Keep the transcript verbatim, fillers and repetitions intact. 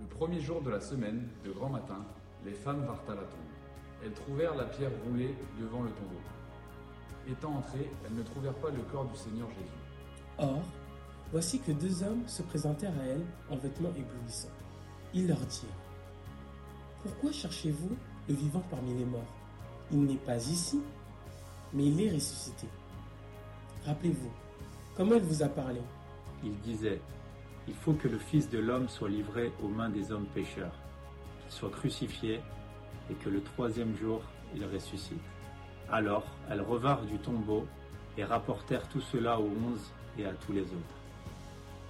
Le premier jour de la semaine, de grand matin, les femmes vinrent à la tombe. Elles trouvèrent la pierre roulée devant le tombeau. Étant entrées, elles ne trouvèrent pas le corps du Seigneur Jésus. Or, voici que deux hommes se présentèrent à elles en vêtements éblouissants. Ils leur dirent : « Pourquoi cherchez-vous le vivant parmi les morts ? Il n'est pas ici, mais il est ressuscité. Rappelez-vous, comment il vous a parlé ? Il disait : il faut que le Fils de l'homme soit livré aux mains des hommes pécheurs, qu'il soit crucifié et que le troisième jour il ressuscite. Alors elles revinrent du tombeau et rapportèrent tout cela aux onze et à tous les autres.